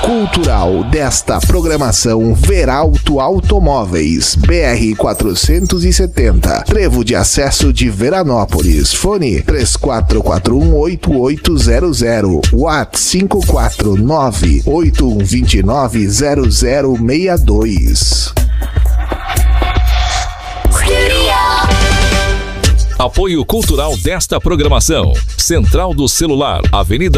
cultural desta programação: Veralto Automóveis, BR 470, Trevo de Acesso de Veranópolis. Fone 3441-8800, WhatsApp 549-8129-0062. Apoio cultural desta programação: Central do Celular, Avenida